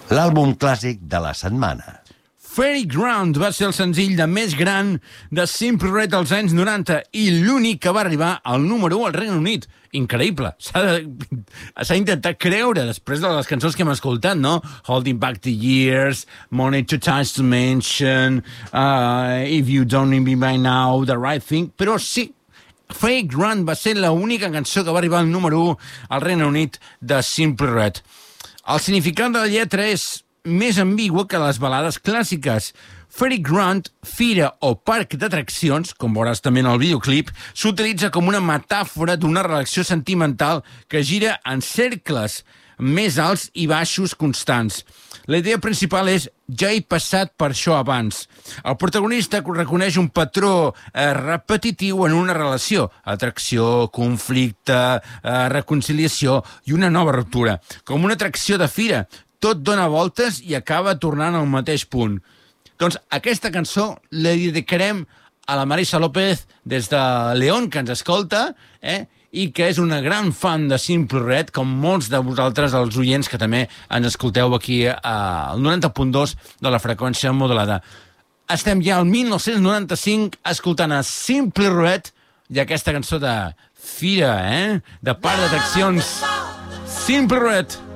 l'àlbum clàssic de la setmana. Fairy Ground va ser el senzill de més gran de Simply Red als anys 90 i l'únic que va arribar al número 1 al Regne Unit. Increïble. S'ha intentat creure després de les cançons que hem escoltat, no? Holding Back the Years, Money Too Times to Mention, If You Don't Need Me By Now, The Right Thing, però sí, Fairy Ground va ser l'única cançó que va arribar al número 1 al Regne Unit de Simply Red. El significat de la lletra és més ambigua que les balades clàssiques. Fairy Ground, fira o parc d'atraccions, com veuràs també en el videoclip, s'utilitza com una metàfora d'una relació sentimental que gira en cercles més alts i baixos constants. La idea principal és ja he passat per això abans. El protagonista reconeix un patró repetitiu en una relació. Atracció, conflicte, reconciliació i una nova ruptura. Com una atracció de fira. Tot dona voltes i acaba tornant al mateix punt. Doncs aquesta cançó la dedicarem a la Marisa López des de León, que ens escolta, i que és una gran fan de Simply Red, com molts de vosaltres, els oients, que també ens escolteu aquí al 90.2 de la freqüència modulada. Estem ja al 1995 escoltant a Simply Red i aquesta cançó de fira, de parc d'atraccions. Simply Red.